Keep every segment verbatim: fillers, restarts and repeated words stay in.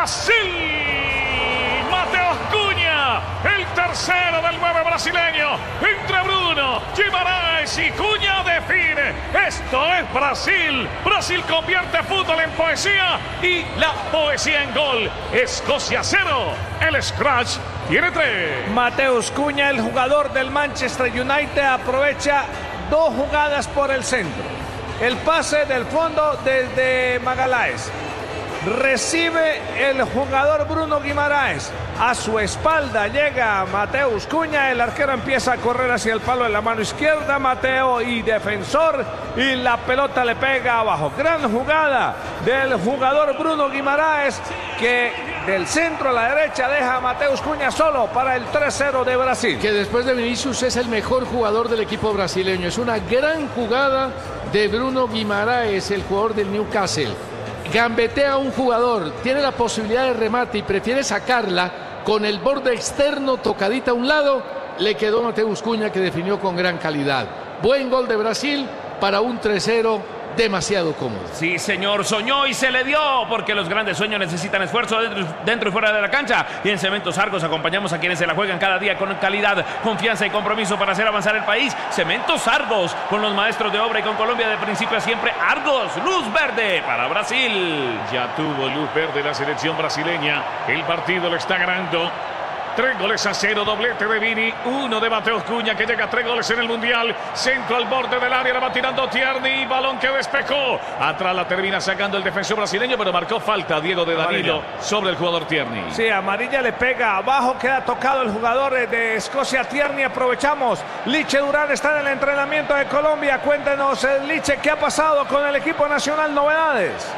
Brasil. Mateus Cunha, el tercero del nueve brasileño. Entre Bruno Guimaraes y Cunha define. Esto es Brasil. Brasil convierte fútbol en poesía y la poesía en gol. Escocia cero. El Scratch tiene tres. Mateus Cunha, el jugador del Manchester United, aprovecha dos jugadas por el centro. El pase del fondo desde Magalhães. Recibe el jugador Bruno Guimaraes. A su espalda llega Mateus Cunha. El arquero empieza a correr hacia el palo de la mano izquierda. Mateo y defensor. Y la pelota le pega abajo. Gran jugada del jugador Bruno Guimaraes, que del centro a la derecha deja a Mateus Cunha solo para el tres cero de Brasil. Que después de Vinicius es el mejor jugador del equipo brasileño. Es una gran jugada de Bruno Guimaraes, el jugador del Newcastle. Gambetea a un jugador, tiene la posibilidad de remate y prefiere sacarla con el borde externo tocadita a un lado. Le quedó Mateus Cunha, que definió con gran calidad. Buen gol de Brasil para un tres cero demasiado cómodo. Sí, señor, soñó y se le dio, porque los grandes sueños necesitan esfuerzo dentro, dentro y fuera de la cancha. Y en Cementos Argos acompañamos a quienes se la juegan cada día con calidad, confianza y compromiso para hacer avanzar el país. Cementos Argos, con los maestros de obra y con Colombia de principio a siempre. Argos, luz verde para Brasil. Ya tuvo luz verde la selección brasileña. El partido lo está ganando. Tres goles a cero, doblete de Vini, uno de Mateus Cunha, que llega a tres goles en el Mundial. Centro al borde del área, la va tirando Tierney, balón que despejó. Atrás la termina sacando el defensor brasileño, pero marcó falta Diego de Danilo amarilla sobre el jugador Tierney. Sí, amarilla le pega abajo, queda tocado el jugador de Escocia, Tierney. Aprovechamos, Liche Durán está en el entrenamiento de Colombia. Cuéntenos, Liche, ¿qué ha pasado con el equipo nacional? Novedades.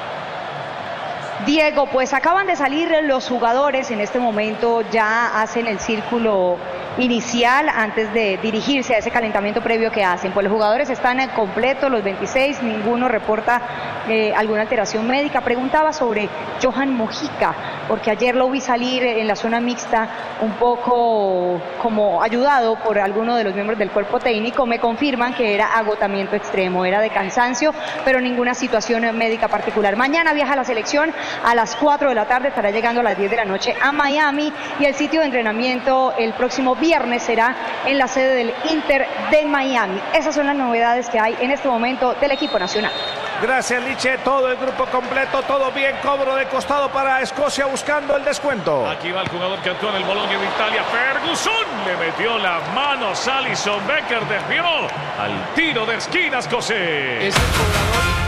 Diego, pues acaban de salir los jugadores, en este momento ya hacen el círculo inicial antes de dirigirse a ese calentamiento previo que hacen. Pues los jugadores están completos, los veintiséis, ninguno reporta eh, alguna alteración médica. Preguntaba sobre Johan Mojica, porque ayer lo vi salir en la zona mixta un poco como ayudado por alguno de los miembros del cuerpo técnico. Me confirman que era agotamiento extremo, era de cansancio, pero ninguna situación médica particular. Mañana viaja la selección a las cuatro de la tarde, estará llegando a las diez de la noche a Miami, y el sitio de entrenamiento el próximo viernes será en la sede del Inter de Miami. Esas son las novedades que hay en este momento del equipo nacional. Gracias, Liche, todo el grupo completo, todo bien. Cobro de costado para Escocia buscando el descuento. Aquí va el jugador que actuó en el Bologna de Italia, Ferguson. Le metió las manos a Alisson Becker, desvió al tiro de esquina escocés. Es el cobrador.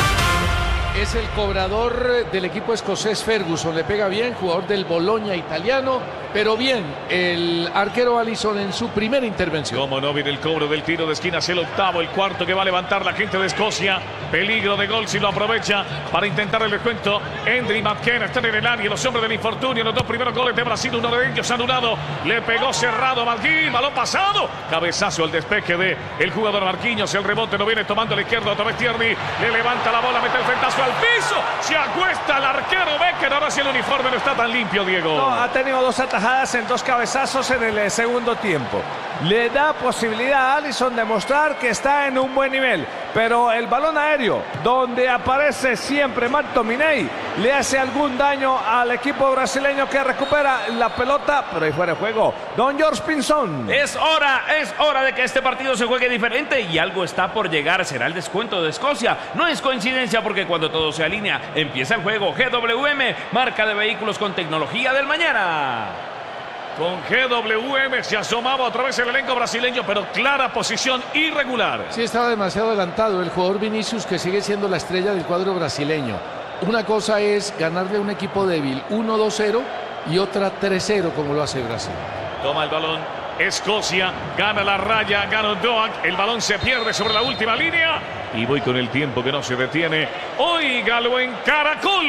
Es el cobrador del equipo escocés, Ferguson. Le pega bien, jugador del Bologna italiano, pero bien el arquero Alisson en su primera intervención. Como no viene el cobro del tiro de esquina, es el octavo, el cuarto que va a levantar la gente de Escocia. Peligro de gol si lo aprovecha para intentar el descuento. Endry McKenna está en el área, los hombres del infortunio. Los dos primeros goles de Brasil, uno de ellos anulado. Le pegó cerrado a Marquinhos, balón pasado. Cabezazo al despeje de el jugador Marquinhos. El rebote no viene tomando a la izquierda otra vez Tierney. Le levanta la bola, mete el frentazo al piso. Se acuesta el arquero Becker. Ahora sí el uniforme no está tan limpio, Diego. No, ha tenido dos atajadas en dos cabezazos en el segundo tiempo. Le da posibilidad a Alisson de mostrar que está en un buen nivel. Pero el balón aéreo, donde aparece siempre McTominay, le hace algún daño al equipo brasileño, que recupera la pelota, pero ahí fuera de juego. Don George Pinzón. Es hora, es hora de que este partido se juegue diferente, y algo está por llegar. Será el descuento de Escocia. No es coincidencia, porque cuando todo se alinea, empieza el juego. G W M, marca de vehículos con tecnología del mañana. Con G W M se asomaba otra vez el elenco brasileño, pero clara posición irregular. Sí, estaba demasiado adelantado el jugador Vinicius, que sigue siendo la estrella del cuadro brasileño. Una cosa es ganarle a un equipo débil uno dos cero y otra tres cero, como lo hace Brasil. Toma el balón Escocia, gana la raya, gana Doak. El balón se pierde sobre la última línea. Y voy con el tiempo que no se detiene. Óigalo en Caracol.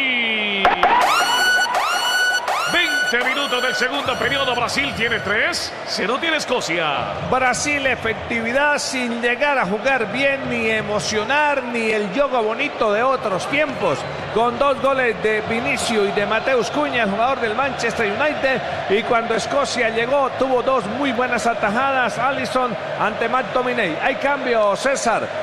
veinte minutos del segundo periodo. Brasil tiene tres, cero tiene Escocia. Brasil, efectividad sin llegar a jugar bien, ni emocionar, ni el juego bonito de otros tiempos. Con dos goles de Vinicius y de Mateus Cunha, el jugador del Manchester United. Y cuando Escocia llegó, tuvo dos muy buenas atajadas. Alisson ante McTominay. Hay cambio, César.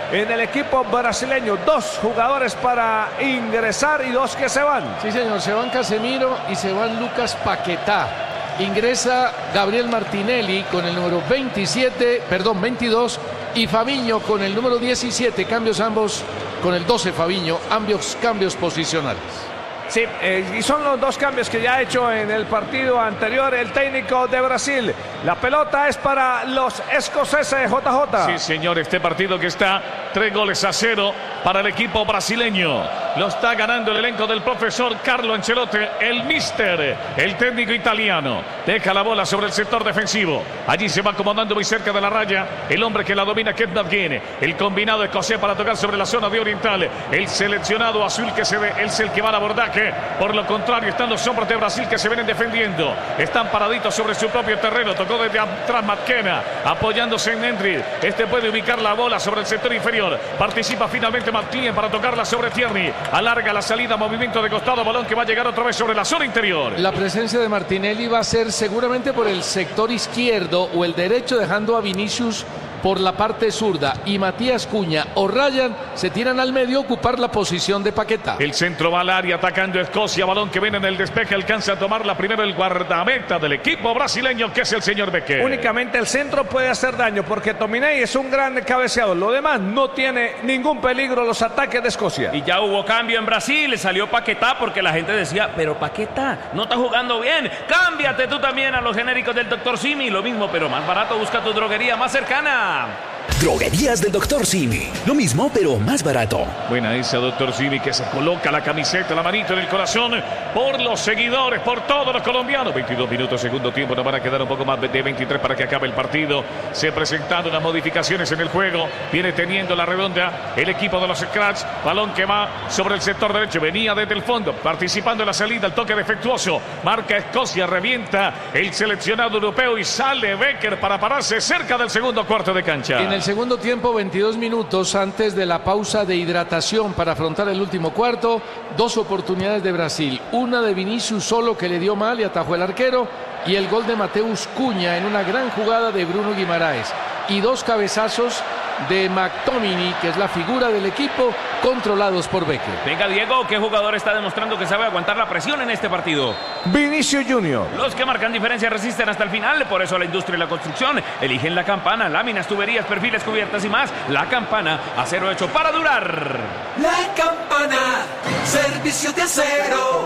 en el equipo brasileño. Dos jugadores para ingresar y dos que se van. Sí, señor, se van Casemiro y se van Lucas Paquetá. Ingresa Gabriel Martinelli con el número veintisiete, perdón, veintidós, y Fabinho con el número diecisiete. Cambios ambos con el doce Fabinho, ambos cambios posicionales. Sí, eh, y son los dos cambios que ya ha hecho en el partido anterior el técnico de Brasil. La pelota es para los escoceses, J J. Sí, señor, este partido que está tres goles a cero para el equipo brasileño. Lo está ganando el elenco del profesor Carlo Ancelotti, el mister, el técnico italiano. Deja la bola sobre el sector defensivo. Allí se va acomodando muy cerca de la raya el hombre que la domina, Kent McGinn. El combinado escocés para tocar sobre la zona de oriental. El seleccionado azul que se ve, es el que va al abordaje. Por lo contrario, están los hombres de Brasil que se vienen defendiendo. Están paraditos sobre su propio terreno. Tocó desde atrás McKenna, apoyándose en Hendry. Este puede ubicar la bola sobre el sector inferior. Participa finalmente McLean para tocarla sobre Tierney. Alarga la salida, movimiento de costado, balón que va a llegar otra vez sobre la zona interior. La presencia de Martinelli va a ser seguramente por el sector izquierdo o el derecho, dejando a Vinicius por la parte zurda, y Matías Cunha o Ryan se tiran al medio a ocupar la posición de Paquetá. El centro va al área atacando Escocia, balón que viene en el despeje, alcanza a tomarla primero el guardameta del equipo brasileño, que es el señor Becker. Únicamente el centro puede hacer daño porque Tominey es un gran cabeceador. Lo demás no tiene ningún peligro los ataques de Escocia. Y ya hubo cambio en Brasil, salió Paquetá porque la gente decía, pero Paquetá no está jugando bien, cámbiate tú también a los genéricos del doctor Simi. Lo mismo pero más barato, busca tu droguería más cercana. Droguerías del doctor Simi. Lo mismo, pero más barato. Buena esa, doctor Simi, que se coloca la camiseta, la manito en el corazón por los seguidores, por todos los colombianos. veintidós minutos, segundo tiempo. Nos van a quedar un poco más de veintitrés para que acabe el partido. Se han presentado unas modificaciones en el juego. Viene teniendo la redonda el equipo de los Scratch. Balón que va sobre el sector derecho. Venía desde el fondo, participando en la salida. El toque defectuoso. Marca Escocia, revienta el seleccionado europeo y sale Becker para pararse cerca del segundo cuarto de cancha. En el segundo tiempo, veintidós minutos antes de la pausa de hidratación para afrontar el último cuarto, dos oportunidades de Brasil, una de Vinicius solo que le dio mal y atajó el arquero, y el gol de Mateus Cunha en una gran jugada de Bruno Guimaraes, y dos cabezazos de McTominay, que es la figura del equipo, controlados por Becker. Venga, Diego, ¿qué jugador está demostrando que sabe aguantar la presión en este partido? Vinicius Junior. Los que marcan diferencia resisten hasta el final, por eso la industria y la construcción eligen La Campana, láminas, tuberías, perfiles, cubiertas y más. La Campana, acero hecho para durar. La Campana, servicio de acero.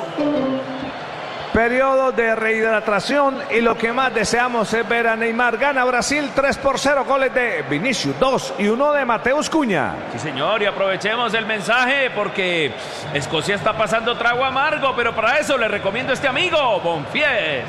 Periodo de rehidratación y lo que más deseamos es ver a Neymar. Gana Brasil tres por cero, goles de Vinicius dos y uno de Mateus Cunha. Sí, señor, y aprovechemos el mensaje porque Escocia está pasando trago amargo, pero para eso le recomiendo a este amigo, Bonfiest.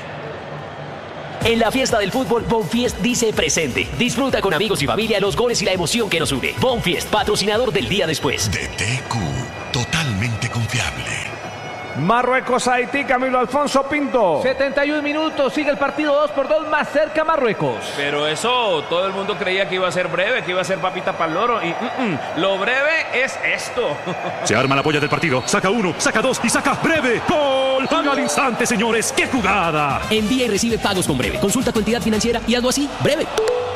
En la fiesta del fútbol, Bonfiest dice presente. Disfruta con amigos y familia los goles y la emoción que nos une. Bonfiest, patrocinador del día después. D T Q, totalmente confiable. Marruecos, Haití, Camilo Alfonso Pinto. setenta y un minutos, sigue el partido dos por dos, más cerca Marruecos. Pero eso, todo el mundo creía que iba a ser breve, que iba a ser papita pa'l loro. Y mm, mm, lo breve es esto. Se arma la polla del partido, saca uno, saca dos y saca breve. ¡Gol! Al instante, señores, ¡qué jugada! Envía y recibe pagos con Breve. Consulta tu entidad financiera y hazlo así, Breve.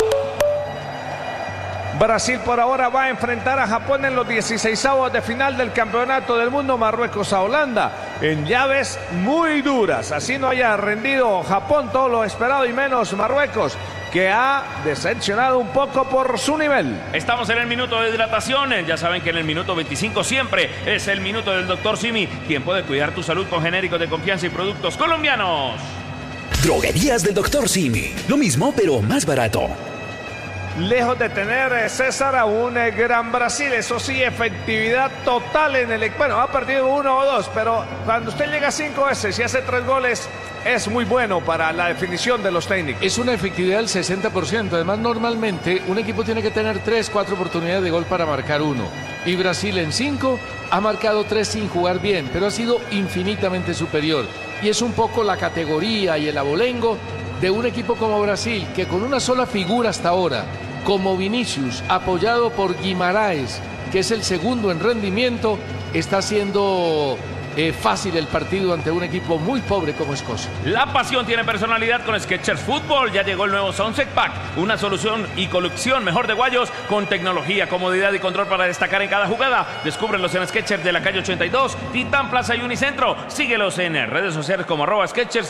Brasil por ahora va a enfrentar a Japón en los dieciseisavos de final del Campeonato del Mundo. Marruecos a Holanda en llaves muy duras. Así no haya rendido Japón todo lo esperado y menos Marruecos, que ha decepcionado un poco por su nivel. Estamos en el minuto de hidratación. Ya saben que en el minuto veinticinco siempre es el minuto del doctor Simi, quien puede cuidar tu salud con genéricos de confianza y productos colombianos. Droguerías del doctor Simi. Lo mismo, pero más barato. Lejos de tener eh, César a un eh, gran Brasil, eso sí, efectividad total en el... Bueno, ha perdido uno o dos, pero cuando usted llega a cinco veces y hace tres goles, es muy bueno para la definición de los técnicos. Es una efectividad del sesenta por ciento. Además, normalmente un equipo tiene que tener tres, cuatro oportunidades de gol para marcar uno. Y Brasil en cinco ha marcado tres sin jugar bien, pero ha sido infinitamente superior. Y es un poco la categoría y el abolengo de un equipo como Brasil, que con una sola figura hasta ahora, como Vinicius, apoyado por Guimaraes, que es el segundo en rendimiento, está siendo eh, fácil el partido ante un equipo muy pobre como Escocia. La pasión tiene personalidad con Skechers Fútbol. Ya llegó el nuevo Sunset Pack, una solución y colección mejor de guayos con tecnología, comodidad y control para destacar en cada jugada. Descúbrelos en Skechers de la calle ochenta y dos, Titán Plaza y Unicentro. Síguelos en redes sociales como arroba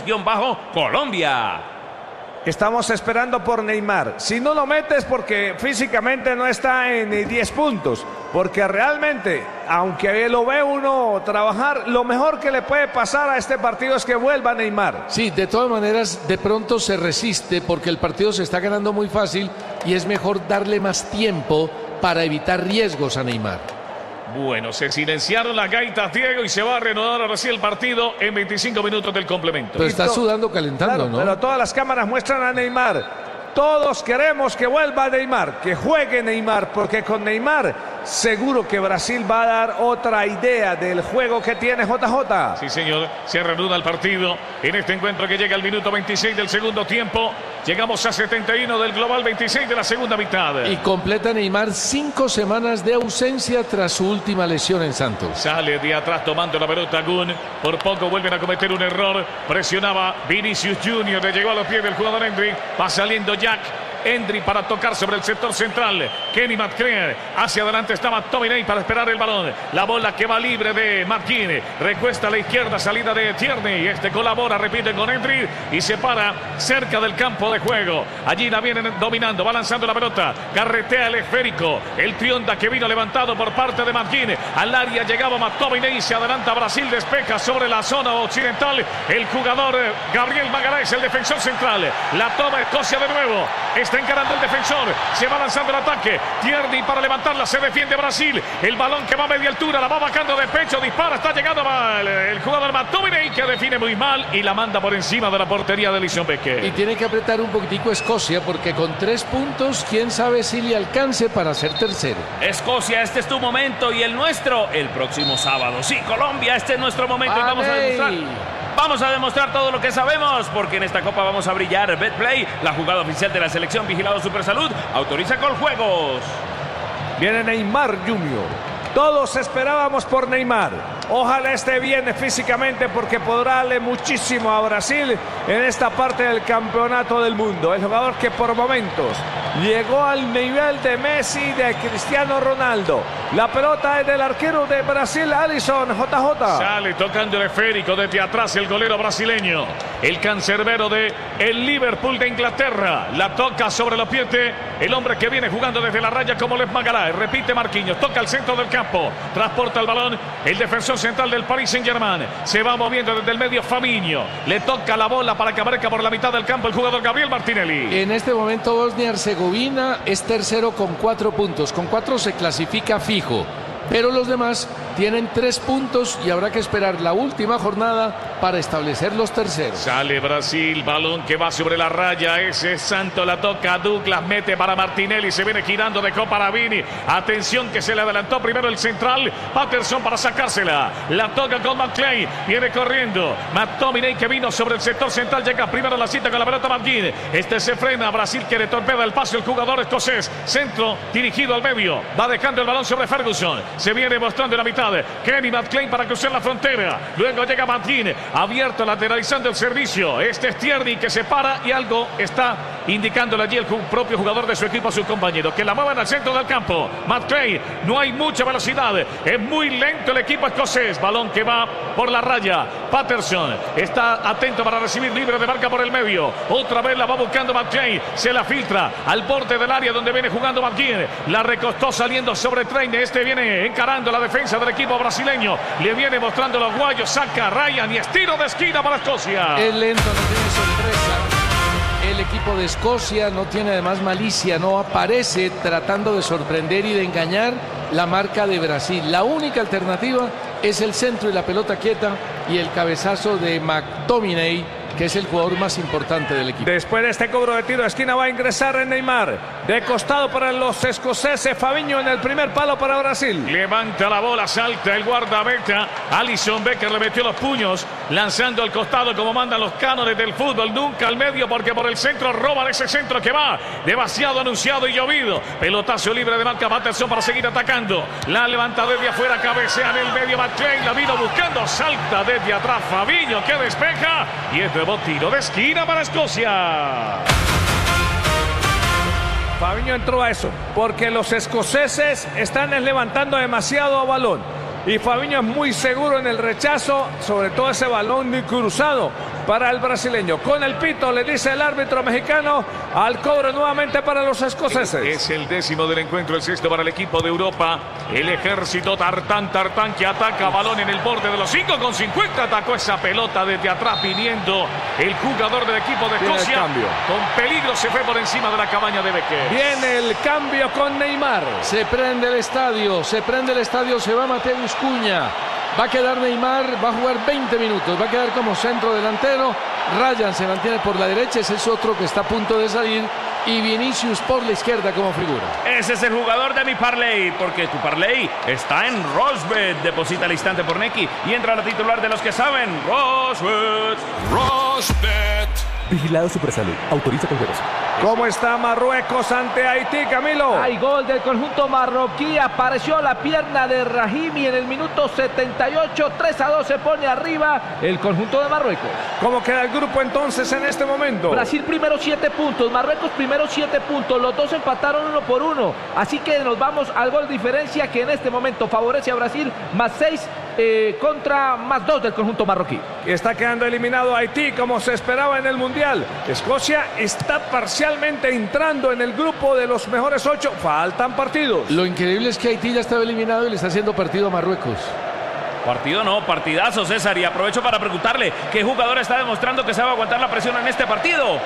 Skechers-Colombia. Estamos esperando por Neymar. Si no lo metes porque físicamente no está en diez puntos, porque realmente, aunque lo ve uno trabajar, lo mejor que le puede pasar a este partido es que vuelva Neymar. Sí, de todas maneras, de pronto se resiste porque el partido se está ganando muy fácil y es mejor darle más tiempo para evitar riesgos a Neymar. Bueno, se silenciaron las gaitas, Diego, y se va a reanudar ahora sí el partido en veinticinco minutos del complemento. Pero está sudando, calentando, claro, ¿no? Pero todas las cámaras muestran a Neymar. Todos queremos que vuelva Neymar, que juegue Neymar, porque con Neymar seguro que Brasil va a dar otra idea del juego que tiene J J. Sí, señor, se reanuda el partido en este encuentro que llega al minuto veintiséis del segundo tiempo. Llegamos a setenta y uno del global, veintiséis de la segunda mitad. Y completa Neymar cinco semanas de ausencia tras su última lesión en Santos. Sale de atrás tomando la pelota Gun. Por poco vuelven a cometer un error. Presionaba Vinicius Junior, le llegó a los pies del jugador Endrick. Va saliendo Jack. Endrick para tocar sobre el sector central. Kenny McCreer. Hacia adelante está McTominay para esperar el balón. La bola que va libre de McKinney. Recuesta a la izquierda, salida de Tierney. Este colabora, repite con Endrick y se para cerca del campo de juego. Allí la vienen dominando, va lanzando la pelota. Carretea el esférico. El trionda que vino levantado por parte de McKinney. Al área llegaba McTominay y se adelanta Brasil. Despeja sobre la zona occidental. El jugador Gabriel Magalhães, el defensor central. La toma Escocia de nuevo. Está encarando el defensor, se va lanzando el ataque. Tierney para levantarla, se defiende Brasil. El balón que va a media altura, la va bajando de pecho, dispara, está llegando mal. El jugador McTominay que define muy mal y la manda por encima de la portería de Alisson Becker. Y tiene que apretar un poquitico Escocia porque con tres puntos, quién sabe si le alcance para ser tercero. Escocia, este es tu momento y el nuestro el próximo sábado. Sí, Colombia, este es nuestro momento y vamos a demostrar. Vamos a demostrar todo lo que sabemos, porque en esta copa vamos a brillar. Betplay, la jugada oficial de la selección Vigilado Supersalud, autoriza con juegos. Viene Neymar Junior. Todos esperábamos por Neymar. Ojalá esté bien físicamente porque podrá darle muchísimo a Brasil en esta parte del campeonato del mundo. El jugador que por momentos llegó al nivel de Messi y de Cristiano Ronaldo. La pelota es del arquero de Brasil, Alisson, J J. Sale tocando el esférico desde atrás el golero brasileño. El cancerbero de el Liverpool de Inglaterra. La toca sobre los pies de el hombre que viene jugando desde la raya como Lev Magalhães. Repite Marquinhos, toca al centro del campo. Transporta el balón el defensor central del Paris Saint-Germain. Se va moviendo desde el medio Fabinho. Le toca la bola para que aparezca por la mitad del campo el jugador Gabriel Martinelli. En este momento Bosnia-Herzegovina es tercero con cuatro puntos. Con cuatro se clasifica fijo. Pero los demás tienen tres puntos y habrá que esperar la última jornada para establecer los terceros. Sale Brasil, balón que va sobre la raya. Ese Santo la toca Douglas, mete para Martinelli, se viene girando de Copa Ravini. Atención que se le adelantó primero el central, Patterson para sacársela. La toca con McClay, viene corriendo. McTominay que vino sobre el sector central, llega primero a la cita con la pelota McGinn. Este se frena, Brasil quiere torpeda el paso, el jugador escocés. Centro dirigido al medio, va dejando el balón sobre Ferguson. Se viene mostrando en la mitad Kenny McClain para cruzar la frontera. Luego llega McGinn, abierto, lateralizando el servicio. Este es Tierney que se para y algo está indicándole allí el propio jugador de su equipo a sus compañeros. Que la muevan al centro del campo. McClain, no hay mucha velocidad. Es muy lento el equipo escocés. Balón que va por la raya. Patterson está atento para recibir libre de marca por el medio. Otra vez la va buscando McClain. Se la filtra al borde del área donde viene jugando McGinn. La recostó saliendo sobre Traine. Este viene encarando la defensa del equipo brasileño. Le viene mostrando los guayos. Saca Ryan y estiro de esquina para Escocia. Es lento, no tiene sorpresa. El equipo de Escocia no tiene además malicia. No aparece tratando de sorprender y de engañar la marca de Brasil. La única alternativa es el centro y la pelota quieta y el cabezazo de McTominay que es el jugador más importante del equipo. Después de este cobro de tiro de esquina va a ingresar en Neymar. De costado para los escoceses, Fabinho en el primer palo para Brasil. Levanta la bola, salta el guardameta. Alisson Becker le metió los puños, lanzando al costado como mandan los cánones del fútbol. Nunca al medio, porque por el centro roban ese centro que va demasiado anunciado y llovido. Pelotazo libre de marca Patterson para seguir atacando. La levanta desde afuera, cabecea en el medio McLean, la vino buscando, salta desde atrás Fabinho que despeja y es nuevo tiro de esquina para Escocia. Fabinho entró a eso, porque los escoceses están levantando demasiado balón. Y Fabinho es muy seguro en el rechazo, sobre todo ese balón cruzado para el brasileño. Con el pito le dice el árbitro mexicano al cobro nuevamente para los escoceses. Es el décimo del encuentro, el sexto para el equipo de Europa. El ejército Tartán, Tartán que ataca balón en el borde de los cinco con cincuenta. Atacó esa pelota desde atrás viniendo el jugador del equipo de Escocia. Con peligro se fue por encima de la cabaña de Becker. Viene el cambio con Neymar. Se prende el estadio, se prende el estadio, se va Mateus Cunha. Va a quedar Neymar, va a jugar veinte minutos, va a quedar como centro delantero. Ryan se mantiene por la derecha, ese es otro que está a punto de salir. Y Vinicius por la izquierda como figura. Ese es el jugador de mi parlay, porque tu parlay está en Rosbet. Deposita al instante por Neki y entra la titular de los que saben. Rosbet. Rosbet. Vigilado Supersalud. Autoriza con juegos. ¿Cómo está Marruecos ante Haití, Camilo? Hay gol del conjunto marroquí. Apareció la pierna de Rahimi en el minuto setenta y ocho. tres a dos se pone arriba el conjunto de Marruecos. ¿Cómo queda el grupo entonces en este momento? Brasil primero siete puntos, Marruecos primero siete puntos. Los dos empataron uno por uno. Así que nos vamos al gol diferencia que en este momento favorece a Brasil. Más seis eh, contra más dos del conjunto marroquí. Está quedando eliminado Haití como se esperaba en el Mundial. Escocia está parcialmente entrando en el grupo de los mejores ocho. Faltan partidos. Lo increíble es que Haití ya estaba eliminado y le está haciendo partido a Marruecos. Partido no, partidazo, César. Y aprovecho para preguntarle qué jugador está demostrando que sabe aguantar la presión en este partido.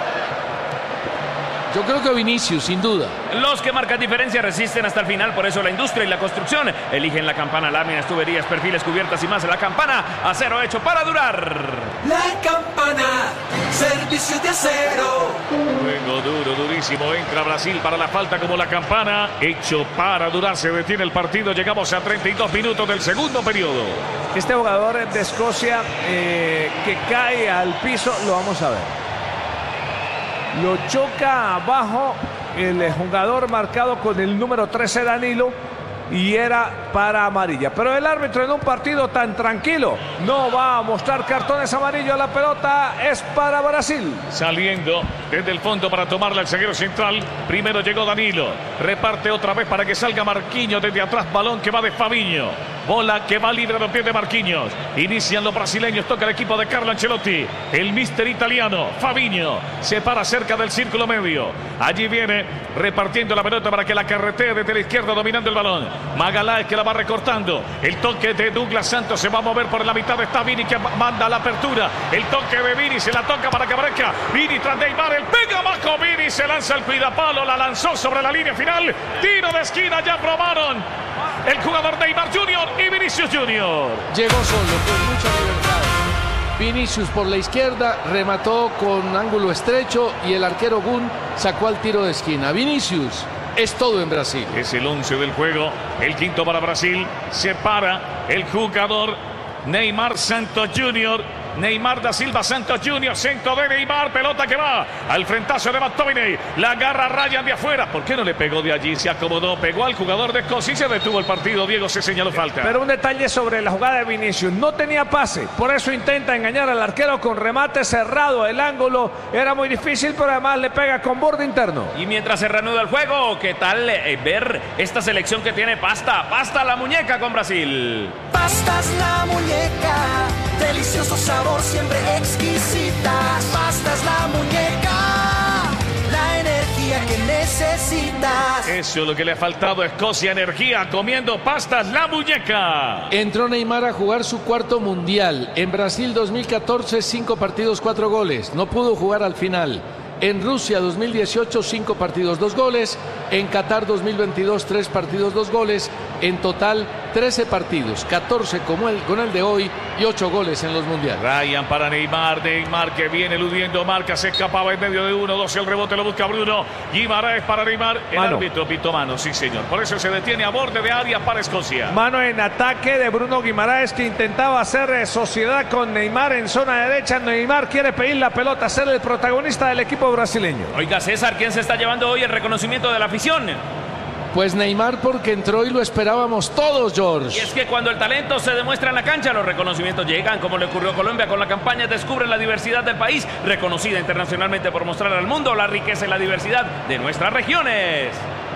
Yo creo que Vinicius, sin duda. Los que marcan diferencia resisten hasta el final, por eso la industria y la construcción eligen la campana, láminas, tuberías, perfiles, cubiertas y más. La campana, acero hecho para durar. La campana, servicio de acero. Juego duro, durísimo. Entra Brasil para la falta como la campana. Hecho para durar, se detiene el partido. Llegamos a treinta y dos minutos del segundo periodo. Este jugador de Escocia eh, que cae al piso, lo vamos a ver. Lo choca abajo el jugador marcado con el número trece, Danilo, y era para amarilla. Pero el árbitro en un partido tan tranquilo no va a mostrar cartones amarillos. La pelota es para Brasil. Saliendo desde el fondo para tomarla el zaguero central. Primero llegó Danilo. Reparte otra vez para que salga Marquinhos desde atrás. Balón que va de Fabinho. Bola que va libre de los pies de Marquinhos. Inician los brasileños. Toca el equipo de Carlo Ancelotti. El mister italiano, Fabinho, se para cerca del círculo medio. Allí viene repartiendo la pelota para que la carretee desde la izquierda, dominando el balón. Magalhães que la va recortando. El toque de Douglas Santos se va a mover por la mitad. Está Vini que manda la apertura. El toque de Vini se la toca para que aparezca Vini tras Neymar. El pega abajo. Vini se lanza el cuidapalo. La lanzó sobre la línea final. Tiro de esquina. Ya probaron el jugador Neymar Junior y Vinicius Junior. Llegó solo con mucha libertad. Vinicius por la izquierda remató con ángulo estrecho y el arquero Gun sacó al tiro de esquina. Vinicius es todo en Brasil. Es el once del juego, el quinto para Brasil. Se para el jugador Neymar Santos Junior. Neymar da Silva Santos Junior. Centro de Neymar. Pelota que va al frentazo de McTominay. La agarra Ryan de afuera. ¿Por qué no le pegó de allí? Se acomodó. Pegó al jugador de Escocia y se detuvo el partido. Diego, se señaló falta. Pero un detalle sobre la jugada de Vinicius. No tenía pase. Por eso intenta engañar al arquero con remate cerrado. El ángulo era muy difícil, pero además le pega con borde interno. Y mientras se reanuda el juego, ¿qué tal eh, ver esta selección que tiene pasta? Pasta la muñeca con Brasil. Pastas la muñeca. Delicioso sabor, siempre exquisitas. Pastas la muñeca. La energía que necesitas. Eso es lo que le ha faltado a Escocia, energía, comiendo pastas la muñeca. Entró Neymar a jugar su cuarto mundial. En Brasil dos mil catorce, cinco partidos, cuatro goles. No pudo jugar al final. En Rusia dos mil dieciocho, cinco partidos, dos goles. En Qatar dos mil veintidós, tres partidos, dos goles. En total, trece partidos, catorce como el, con el de hoy y ocho goles en los mundiales. Ryan para Neymar, Neymar que viene eludiendo marca, se escapaba en medio de uno, dos, el rebote lo busca Bruno. Guimaraes para Neymar, el mano. árbitro pitó mano, sí señor. Por eso se detiene a borde de área para Escocia. Mano en ataque de Bruno Guimaraes, que intentaba hacer eh, sociedad con Neymar en zona derecha. Neymar quiere pedir la pelota, ser el protagonista del equipo brasileño. Oiga, César, ¿quién se está llevando hoy el reconocimiento de la afición? Pues Neymar, porque entró y lo esperábamos todos, George. Y es que cuando el talento se demuestra en la cancha, los reconocimientos llegan, como le ocurrió a Colombia con la campaña Descubre la diversidad del país, reconocida internacionalmente por mostrar al mundo la riqueza y la diversidad de nuestras regiones.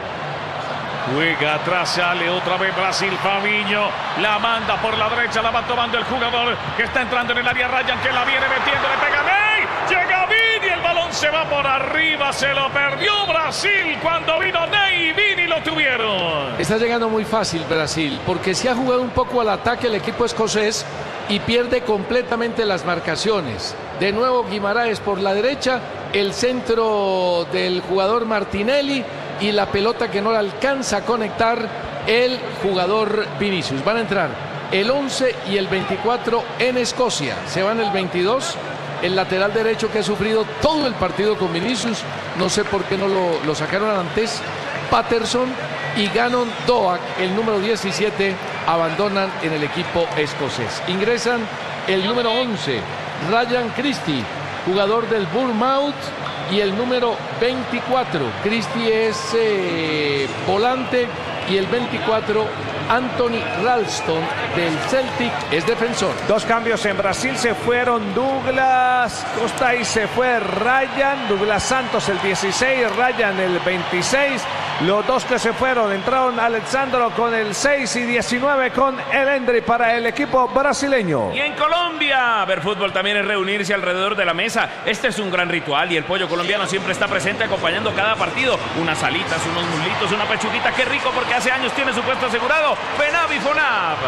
Juega atrás, sale otra vez Brasil. Fabinho la manda por la derecha, la va tomando el jugador que está entrando en el área. Ryan que la viene metiendo, le pega Ney, llega Vini, el balón se va por arriba, se lo perdió Brasil cuando vino Ney y Vini lo tuvieron. Está llegando muy fácil Brasil, porque se ha jugado un poco al ataque el equipo escocés y pierde completamente las marcaciones. De nuevo Guimaraes por la derecha, el centro del jugador Martinelli y la pelota que no la alcanza a conectar el jugador Vinicius. Van a entrar el once y el veinticuatro en Escocia. Se van el veintidós, el lateral derecho que ha sufrido todo el partido con Vinicius. No sé por qué no lo, lo sacaron antes. Patterson y Gannon Doak, el número diecisiete, abandonan en el equipo escocés. Ingresan el número once, Ryan Christie, jugador del Bournemouth, y el número veinticuatro, Christie es eh, volante, y el veinticuatro, Anthony Ralston del Celtic, es defensor. Dos cambios en Brasil, se fueron Douglas Costa y se fue Ryan. Douglas Santos el dieciséis, Ryan el veintiséis. Los dos que se fueron, entraron Alexandro con el seis y diecinueve con el Endri para el equipo brasileño. Y en Colombia, ver fútbol también es reunirse alrededor de la mesa. Este es un gran ritual y el pollo colombiano siempre está presente acompañando cada partido. Unas alitas, unos muslitos, una pechuguita, qué rico porque hace años tiene su puesto asegurado. FENAV y FONAV.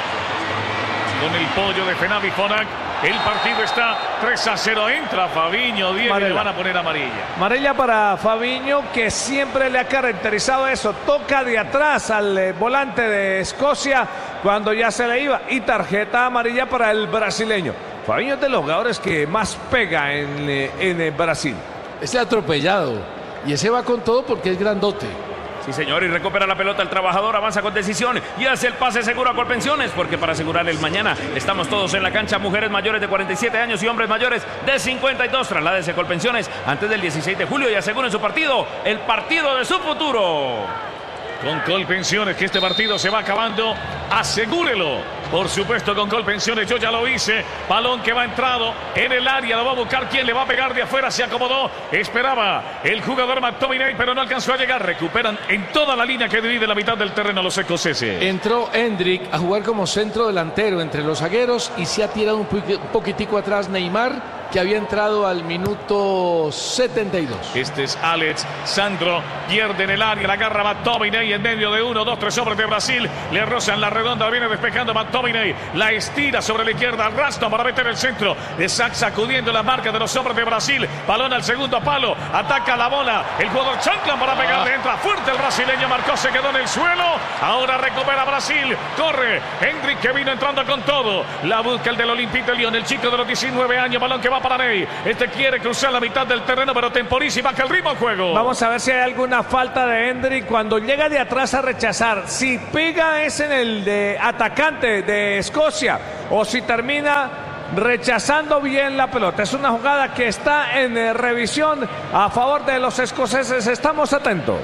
Con el pollo de FENAV y FONAV, el partido está tres a cero. Entra Fabinho, Diego, y le van a poner amarilla. Amarilla para Fabinho, que siempre le ha caracterizado eso. Toca de atrás al eh, volante de Escocia cuando ya se le iba. Y tarjeta amarilla para el brasileño. Fabinho es de los jugadores que más pega en, eh, en eh, Brasil. Ese atropellado. Y ese va con todo porque es grandote. Sí, señor, y recupera la pelota el trabajador, avanza con decisión y hace el pase seguro a Colpensiones, porque para asegurar el mañana estamos todos en la cancha, mujeres mayores de cuarenta y siete años y hombres mayores de cincuenta y dos. Trasládese a Colpensiones antes del dieciséis de julio y aseguren su partido, el partido de su futuro. Con Colpensiones, que este partido se va acabando, asegúrelo. Por supuesto, con Colpensiones, yo ya lo hice. Balón que va entrado en el área, lo va a buscar. ¿Quién le va a pegar de afuera? Se acomodó, esperaba el jugador McTominay, pero no alcanzó a llegar. Recuperan en toda la línea que divide la mitad del terreno los escoceses. Entró Hendrick a jugar como centro delantero entre los zagueros y se ha tirado un poquitico atrás Neymar, que había entrado al minuto setenta y dos. Este es Alex Sandro, pierde en el área, la agarra McTominay en medio de uno, dos, tres hombres de Brasil, le rozan la redonda, viene despejando McTominay, la estira sobre la izquierda, Ralston para meter el centro, de Sax sacudiendo la marca de los hombres de Brasil, balón al segundo palo, ataca la bola, el jugador Chanclan para pegarle, entra fuerte el brasileño, marcó, se quedó en el suelo, ahora recupera Brasil, corre, Hendrick que vino entrando con todo, la busca el del Olympique de Lyon, el chico de los diecinueve años, balón que va para Ney. Este quiere cruzar la mitad del terreno, pero temporiza y baja el ritmo al juego. Vamos a ver si hay alguna falta de Hendrick cuando llega de atrás a rechazar. Si pega es en el de atacante de Escocia o si termina rechazando bien la pelota. Es una jugada que está en eh, revisión a favor de los escoceses. Estamos atentos.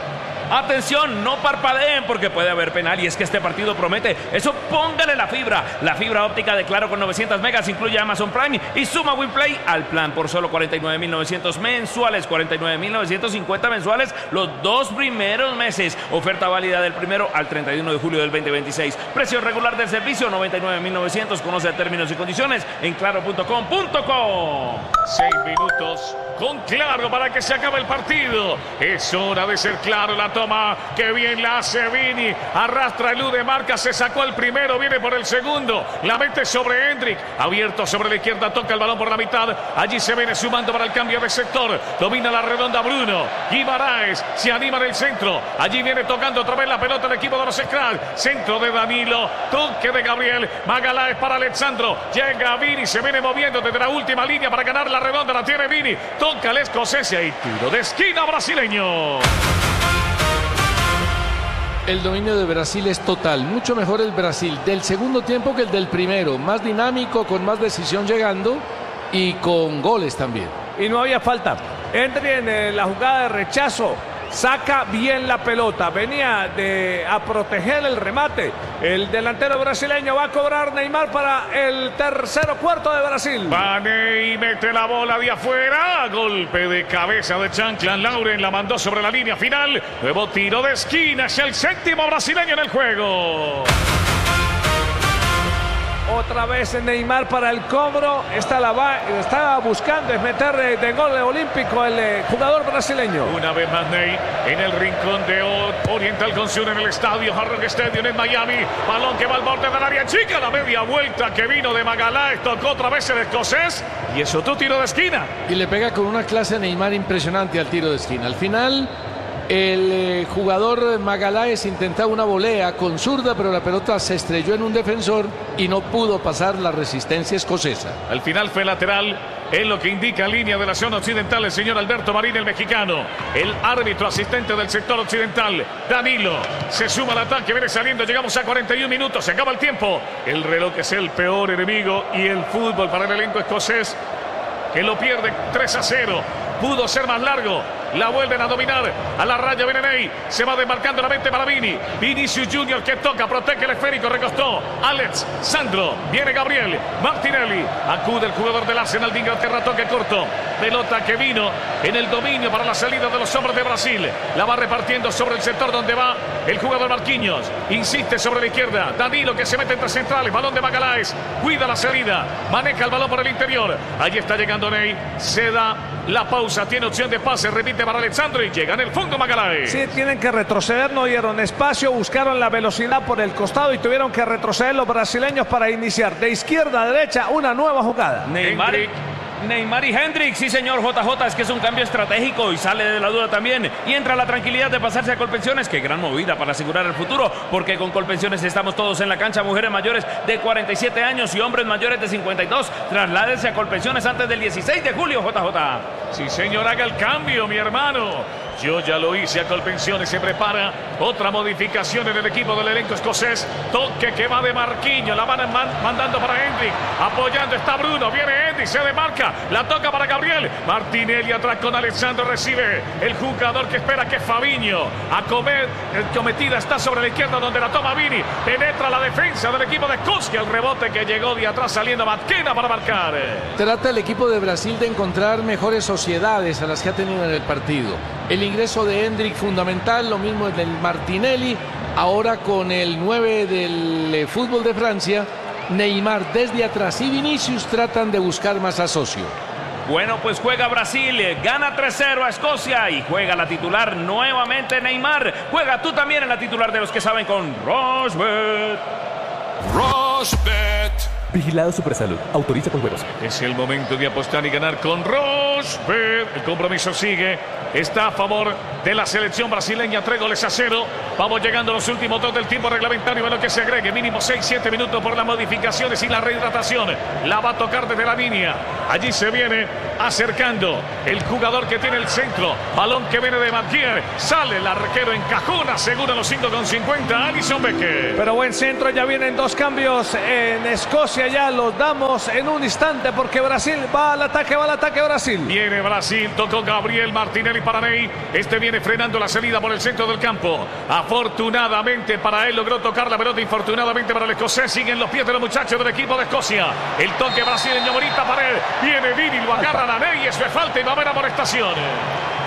Atención, no parpadeen porque puede haber penal y es que este partido promete. Eso póngale la fibra. La fibra óptica de Claro con novecientos megas incluye Amazon Prime y suma WinPlay al plan por solo cuarenta y nueve mil novecientos mensuales, cuarenta y nueve mil novecientos cincuenta mensuales los dos primeros meses. Oferta válida del primero al treinta y uno de julio del veinte veintiséis. Precio regular del servicio noventa y nueve mil novecientos. Conoce términos y condiciones en claro punto com punto co. Seis minutos con Claro para que se acabe el partido. Es hora de ser Claro. La toma. Qué bien la hace Vini. Arrastra, elude, marca, se sacó el primero, viene por el segundo. La mete sobre Hendrik. Abierto sobre la izquierda, toca el balón por la mitad. Allí se viene sumando para el cambio de sector. Domina la redonda Bruno. Guimaraes se anima en el centro. Allí viene tocando otra vez la pelota el equipo de los Scratch. Centro de Danilo. Toque de Gabriel. Magaláes para Alexandro. Llega Vini. Se viene moviendo desde la última línea para ganar la redonda. La tiene Vini. Toca el escocés y tiro de esquina brasileño. El dominio de Brasil es total. Mucho mejor el Brasil del segundo tiempo que el del primero. Más dinámico, con más decisión llegando y con goles también. Y no había falta. Entre en eh, la jugada de rechazo. Saca bien la pelota. Venía de, a proteger el remate. El delantero brasileño va a cobrar Neymar para el tercero cuarto de Brasil. Vane y mete la bola de afuera. Golpe de cabeza de Chanclan. Lauren la mandó sobre la línea final. Nuevo tiro de esquina. Es el séptimo brasileño en el juego. Otra vez Neymar para el cobro. Está, la va, está buscando es meter de, de gol olímpico el eh, jugador brasileño. Una vez más Ney en el rincón de Oriental Consumer en el estadio Hard Rock Stadium en Miami. Balón que va al borde del área chica. La media vuelta que vino de Magaláes. Tocó otra vez el escocés. Y es otro tiro de esquina. Y le pega con una clase de Neymar impresionante al tiro de esquina. Al final el eh, jugador Magaláes intentaba una volea con zurda, pero la pelota se estrelló en un defensor y no pudo pasar la resistencia escocesa. Al final fue lateral, es lo que indica línea de la zona occidental el señor Alberto Marín, el mexicano. El árbitro asistente del sector occidental, Danilo, se suma al ataque, viene saliendo, llegamos a cuarenta y un minutos, se acaba el tiempo. El reloj es el peor enemigo y el fútbol para el elenco escocés, que lo pierde tres a cero. Pudo ser más largo. La vuelven a dominar. A la raya viene Ney. Se va desmarcando la mente para Vini. Vinicius Junior que toca. Protege el esférico. Recostó. Alex. Sandro. Viene Gabriel. Martinelli. Acude el jugador del Arsenal de Inglaterra. Toque corto. Pelota que vino en el dominio para la salida de los hombres de Brasil. La va repartiendo sobre el sector donde va el jugador Marquinhos. Insiste sobre la izquierda. Danilo que se mete entre centrales. Balón de Magaláes. Cuida la salida. Maneja el balón por el interior. Allí está llegando Ney. Se da la pausa. Tiene opción de pase. Repite para Alexandro y llega en el fondo Magaláes. Sí, tienen que retroceder, no dieron espacio, buscaron la velocidad por el costado y tuvieron que retroceder los brasileños para iniciar de izquierda a derecha una nueva jugada. Neymar y, Neymar y Hendrik, sí señor J J, es que es un cambio estratégico y sale de la duda también. Y entra la tranquilidad de pasarse a Colpensiones, qué gran movida para asegurar el futuro, porque con Colpensiones estamos todos en la cancha, mujeres mayores de cuarenta y siete años y hombres mayores de cincuenta y dos. Trasládense a Colpensiones antes del dieciséis de julio, J J. Sí señor, haga el cambio, mi hermano. Yo ya lo hice a Colpensiones, se prepara otra modificación en el equipo del elenco escocés. Toque que va de Marquinhos, la van man mandando para Hendrik. Apoyando está Bruno, viene Hendrik, se demarca, la toca para Gabriel. Martinelli atrás con Alexandro, recibe el jugador que espera que es Fabinho. A comer, el cometida está sobre la izquierda donde la toma Vini. Penetra la defensa del equipo de Escocia. El rebote que llegó de atrás saliendo McKenna para marcar. Trata el equipo de Brasil de encontrar mejores sociedades a las que ha tenido en el partido. El ingreso de Hendrik fundamental, lo mismo el del Martinelli, ahora con el nueve del eh, fútbol de Francia, Neymar desde atrás y Vinicius tratan de buscar más asocio. Bueno, pues juega Brasil, gana tres cero a Escocia y juega la titular nuevamente Neymar. Juega tú también en la titular de los que saben con Rosbet. Rosbet. Vigilado Supersalud. Autoriza con juegos. Es el momento de apostar y ganar con Rosbet. El compromiso sigue. Está a favor de la selección brasileña. Tres goles a cero. Vamos llegando a los últimos dos del tiempo reglamentario. En lo que se agregue. Mínimo seis siete minutos por las modificaciones y la rehidratación. La va a tocar desde la línea. Allí se viene acercando el jugador que tiene el centro. Balón que viene de Mathieu. Sale el arquero, encajona. Seguro los cinco con cincuenta. Alisson Becker. Pero buen centro. Ya vienen dos cambios en Escocia. Ya los damos en un instante porque Brasil va al ataque, va al ataque Brasil. Viene Brasil, tocó Gabriel Martinelli para Ney. Este viene frenando la salida por el centro del campo. Afortunadamente para él logró tocar la pelota, infortunadamente para el escocés. Siguen los pies de los muchachos del equipo de Escocia. El toque brasileño, bonita pared. Viene Vini, lo agarran a Ney, eso es falta y va a haber amonestación.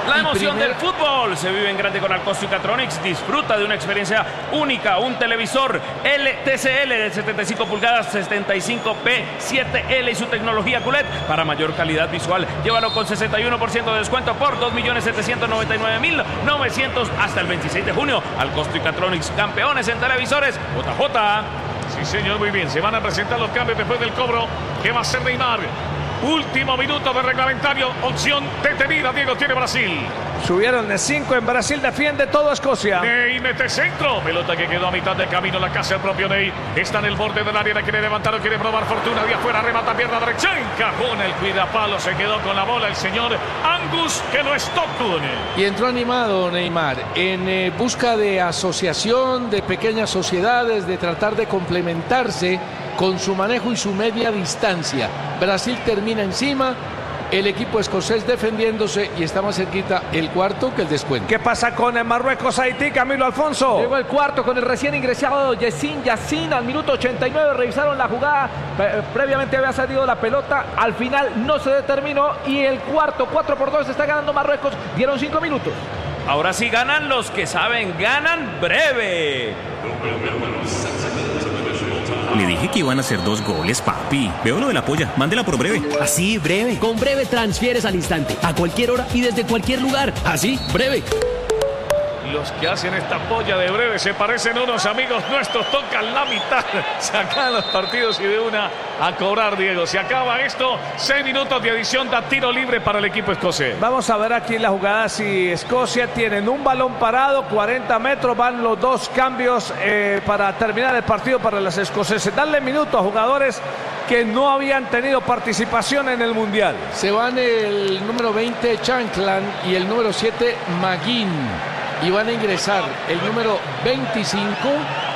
La y emoción primer... del fútbol se vive en grande con Alcostricatronics. Disfruta de una experiencia única. Un televisor L T C L de setenta y cinco pulgadas, setenta y cinco p siete L y su tecnología Q L E D para mayor calidad visual. Llévalo con sesenta y uno por ciento de descuento por dos millones setecientos noventa y nueve mil novecientos hasta el veintiséis de junio. Alcostricatronics, campeones en televisores. J J. Sí, señor, muy bien. Se van a presentar los cambios después del cobro. ¿Qué va a hacer Neymar? Último minuto de reglamentario. Opción detenida. Diego tiene Brasil. Subieron de cinco en Brasil. Defiende todo Escocia. Ney mete centro. Pelota que quedó a mitad del camino. La casa el propio Ney. Está en el borde del área. La quiere levantar o quiere probar fortuna. De afuera remata pierna derecha. Encajona el cuidapalo. Se quedó con la bola el señor Angus, que no es Stockton. Y entró animado Neymar en eh, busca de asociación, de pequeñas sociedades, de tratar de complementarse con su manejo y su media distancia. Brasil termina encima, el equipo escocés defendiéndose y está más cerquita el cuarto que el descuento. ¿Qué pasa con el Marruecos-Haití, Camilo Alfonso? Llegó el cuarto con el recién ingresado Yacine Yacine al minuto ochenta y nueve. Revisaron la jugada, previamente había salido la pelota, al final no se determinó y el cuarto, cuatro por dos, está ganando Marruecos. Dieron cinco minutos. Ahora sí ganan los que saben, ganan breve. Le dije que iban a hacer dos goles, papi. Veo lo de la polla. Mándela por Breve. Así, Breve. Con Breve transfieres al instante, a cualquier hora y desde cualquier lugar. Así, Breve. Los que hacen esta polla de Breve se parecen unos amigos nuestros. Tocan la mitad. Se acaban los partidos y de una a cobrar, Diego. Se acaba esto. Seis minutos de adición. Da tiro libre para el equipo escocés. Vamos a ver aquí la jugada. Si Escocia tienen un balón parado, cuarenta metros, van los dos cambios eh, para terminar el partido para los escoceses. Darle minutos a jugadores que no habían tenido participación en el Mundial. Se van el número veinte Chanclan y el número siete Maguín. Y van a ingresar el número veinticinco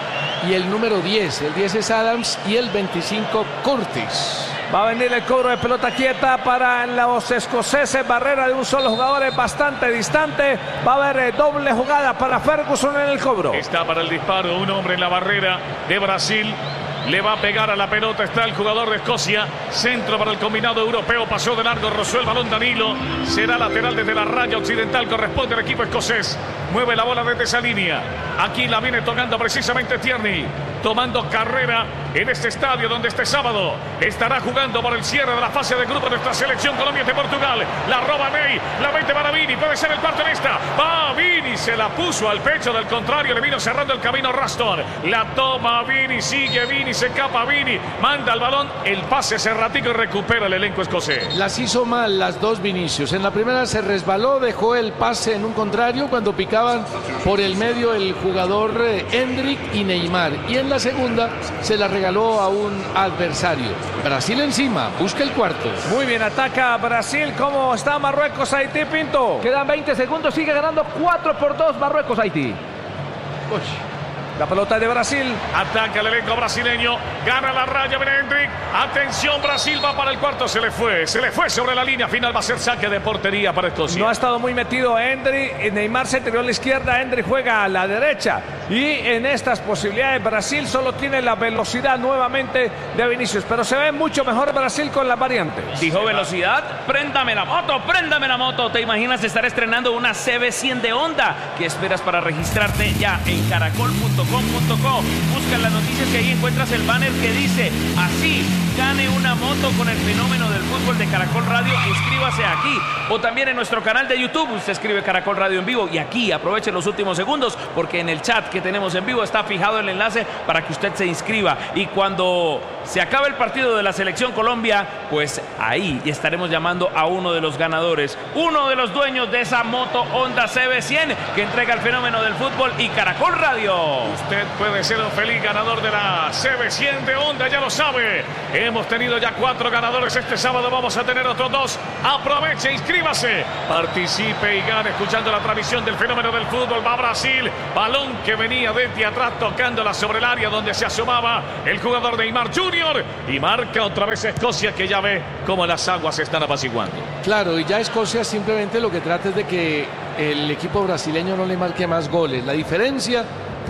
y el número diez. El diez es Adams y el veinticinco Curtis. Va a venir el cobro de pelota quieta para los escoceses. Barrera de un solo jugador es bastante distante. Va a haber doble jugada para Ferguson en el cobro. Está para el disparo un hombre en la barrera de Brasil. Le va a pegar a la pelota, está el jugador de Escocia. Centro para el combinado europeo, pasó de largo, rozó el balón Danilo. Será lateral desde la raya occidental, corresponde al equipo escocés. Mueve la bola desde esa línea. Aquí la viene tocando precisamente Tierney. Tomando carrera en este estadio donde este sábado estará jugando por el cierre de la fase de grupo de nuestra selección Colombia de Portugal. La roba Ney, la mete para Vini, puede ser el cuarto en esta. Va Vini, se la puso al pecho, del contrario le vino cerrando el camino Raston. La toma Vini, sigue Vini, se escapa Vini, manda el balón, el pase cerratico y recupera el elenco escocés. Las hizo mal las dos Vinicius. En la primera se resbaló, dejó el pase en un contrario cuando picaban por el medio el jugador eh, Endrick y Neymar. Y en la segunda se la regaló a un adversario. Brasil encima, busca el cuarto. Muy bien, ataca Brasil. ¿Cómo está Marruecos, Haití, Pinto? Quedan veinte segundos, sigue ganando cuatro por dos Marruecos, Haití. Uy. La pelota de Brasil. Ataca el elenco brasileño. Gana la raya, Benendrick. Atención, Brasil va para el cuarto. Se le fue. Se le fue sobre la línea. Final va a ser saque de portería para Escocia. No ha estado muy metido Endrick. Neymar se tiró a la izquierda. Endrick juega a la derecha. Y en estas posibilidades Brasil solo tiene la velocidad nuevamente de Vinicius. Pero se ve mucho mejor Brasil con las variantes. Dijo velocidad. Préndame la moto. Préndame la moto. ¿Te imaginas estar estrenando una C B cien de Honda? ¿Qué esperas para registrarte ya en caracol punto com punto co? Busca las noticias que ahí encuentras el banner que dice así: gane una moto con el fenómeno del fútbol de Caracol Radio. Inscríbase aquí o también en nuestro canal de YouTube. Usted escribe Caracol Radio en vivo y aquí aproveche los últimos segundos porque en el chat que tenemos en vivo está fijado el enlace para que usted se inscriba. Y cuando se acabe el partido de la selección Colombia, pues ahí estaremos llamando a uno de los ganadores, uno de los dueños de esa moto Honda C B cien que entrega el fenómeno del fútbol y Caracol Radio. Usted puede ser un feliz ganador de la C B cien de Honda, ya lo sabe. Hemos tenido ya cuatro ganadores. Este sábado vamos a tener otros dos. Aproveche, inscríbase, participe y gane escuchando la transmisión del fenómeno del fútbol. Va Brasil, balón que venía desde atrás tocándola sobre el área donde se asomaba el jugador de Neymar junior y marca otra vez Escocia, que ya ve cómo las aguas se están apaciguando. Claro, y ya Escocia simplemente lo que trata es de que el equipo brasileño no le marque más goles. La diferencia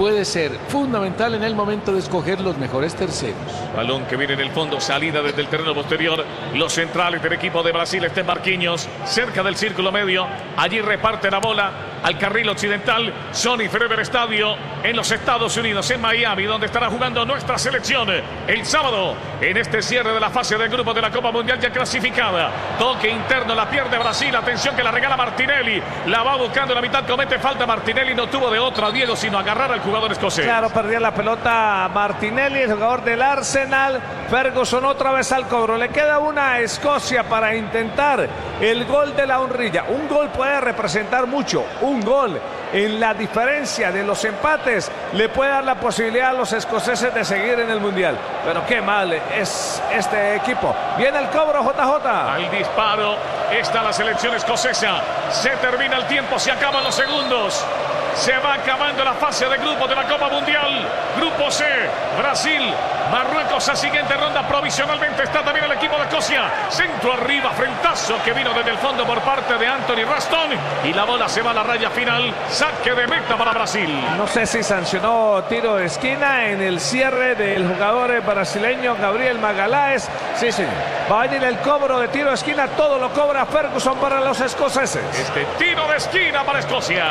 puede ser fundamental en el momento de escoger los mejores terceros. Balón que viene en el fondo, salida desde el terreno posterior. Los centrales del equipo de Brasil, este Marquinhos, cerca del círculo medio. Allí reparte la bola al carril occidental. Sony Forever Estadio en los Estados Unidos, en Miami, donde estará jugando nuestra selección el sábado en este cierre de la fase de grupo de la Copa Mundial ya clasificada. Toque interno, la pierde Brasil. Atención que la regala Martinelli. La va buscando en la mitad, comete falta Martinelli. No tuvo de otra, Diego, sino agarrar al jugador escocés. Claro, perdía la pelota Martinelli, el jugador del Arsenal. Ferguson otra vez al cobro. Le queda una a Escocia para intentar el gol de la honrilla. Un gol puede representar mucho. Un gol en la diferencia de los empates le puede dar la posibilidad a los escoceses de seguir en el Mundial. Pero qué mal es este equipo. Viene el cobro, J J. Al disparo está la selección escocesa. Se termina el tiempo, se acaban los segundos. Se va acabando la fase de grupos de la Copa Mundial. Grupo C, Brasil, Marruecos a siguiente ronda. Provisionalmente está también el equipo de Escocia. Centro arriba, frentazo que vino desde el fondo por parte de Anthony Ralston. Y la bola se va a la raya final. Saque de meta para Brasil. No sé si sancionó tiro de esquina en el cierre del jugador brasileño Gabriel Magalhães. Sí, sí. Va a venir el cobro de tiro de esquina. Todo lo cobra Ferguson para los escoceses. Este tiro de esquina para Escocia.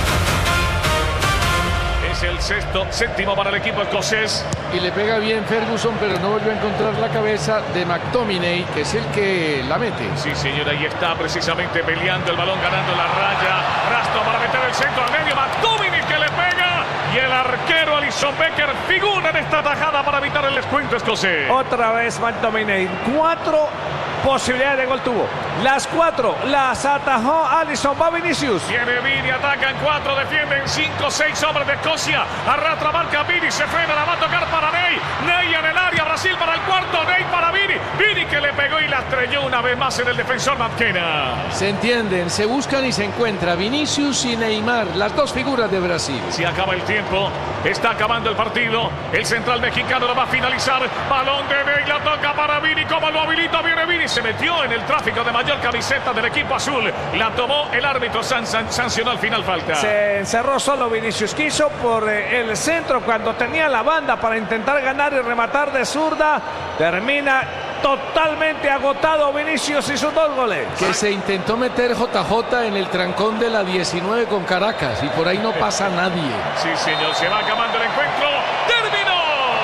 Es el sexto, séptimo para el equipo escocés. Y le pega bien Ferguson, pero no volvió a encontrar la cabeza de McTominay, que es el que la mete. Sí, señor, ahí está precisamente peleando el balón, ganando la raya. Rastro para meter el centro al medio. McTominay que le pega. Y el arquero Alisson Becker figura en esta tajada para evitar el descuento escocés. Otra vez McTominay. Cuatro posibilidades de gol tuvo. Las cuatro las atajó Alisson. Va Vinicius. Viene Vini, atacan cuatro, defienden cinco, seis hombres de Escocia. Arrastra, marca Vini, se frena, la va a tocar para Ney. Ney en el área, Brasil para el cuarto, Ney para Vini. Vini que le pegó y la estrelló una vez más en el defensor McKenna. Se entienden, se buscan y se encuentra Vinicius y Neymar, las dos figuras de Brasil. Se acaba el tiempo, está acabando el partido. El central mexicano lo va a finalizar. Balón de Ney, la toca para Vini. Como lo habilita, viene Vini. Se metió en el tráfico de mayor camiseta del equipo azul. La tomó el árbitro, san, san, sancionó al final falta. Se encerró solo Vinicius. Quiso por eh, el centro cuando tenía la banda para intentar ganar y rematar de zurda. Termina totalmente agotado Vinicius y sus dos goles. Que se intentó meter J J en el trancón de la diecinueve con Caracas y por ahí no pasa nadie. Sí, señor, se va acabando el encuentro. ¡Terminó!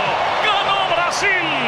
¡Ganó Brasil!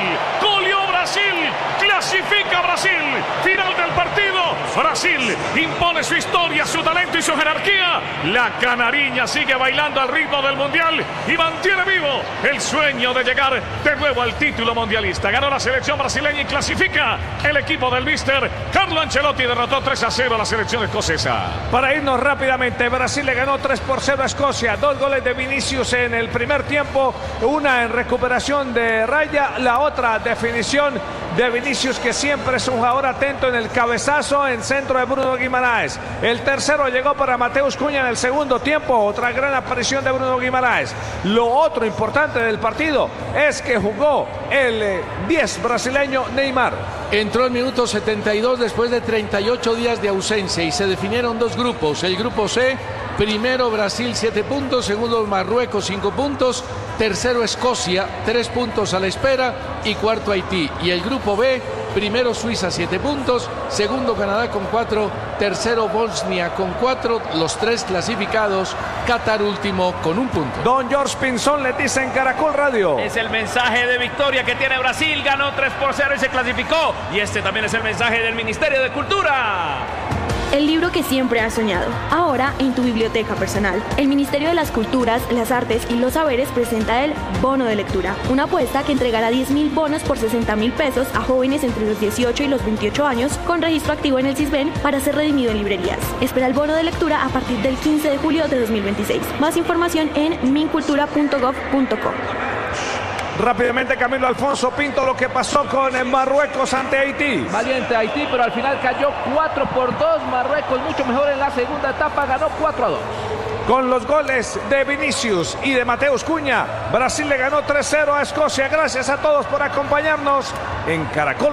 ¡Goleó Brasil! ¡Clasifica Brasil! Final del partido. Brasil impone su historia, su talento y su jerarquía. La canariña sigue bailando al ritmo del mundial y mantiene vivo el sueño de llegar de nuevo al título mundialista. Ganó la selección brasileña y clasifica el equipo del míster Carlo Ancelotti. Derrotó tres a cero a la selección escocesa. Para irnos rápidamente, Brasil le ganó tres por cero a Escocia. Dos goles de Vinicius en el primer tiempo. Una en recuperación de raya, la otra definición de Vinicius, que siempre es un jugador atento en el cabezazo en centro de Bruno Guimaraes. El tercero llegó para Mateus Cunha en el segundo tiempo. Otra gran aparición de Bruno Guimaraes. Lo otro importante del partido es que jugó el diez brasileño Neymar. Entró en minuto setenta y dos después de treinta y ocho días de ausencia y se definieron dos grupos. El grupo C, primero Brasil siete puntos, segundo Marruecos cinco puntos, tercero Escocia tres puntos a la espera y cuarto Haití. Y el grupo B, primero Suiza siete puntos, segundo Canadá con cuatro, tercero Bosnia con cuatro, los tres clasificados, Qatar último con un punto. Don George Pinzón le dice en Caracol Radio. Es el mensaje de victoria que tiene Brasil, ganó tres por cero y se clasificó. Y este también es el mensaje del Ministerio de Cultura. El libro que siempre has soñado, ahora en tu biblioteca personal. El Ministerio de las Culturas, las Artes y los Saberes presenta el Bono de Lectura, una apuesta que entregará diez mil bonos por sesenta mil pesos a jóvenes entre los dieciocho y los veintiocho años con registro activo en el CISBEN para ser redimido en librerías. Espera el bono de lectura a partir del quince de julio de dos mil veintiséis. Más información en mincultura punto gov punto co. Rápidamente, Camilo Alfonso Pinto, lo que pasó con Marruecos ante Haití. Valiente Haití, pero al final cayó cuatro por dos. Marruecos mucho mejor en la segunda etapa, ganó cuatro a dos. Con los goles de Vinicius y de Mateus Cunha, Brasil le ganó tres cero a Escocia. Gracias a todos por acompañarnos en Caracol.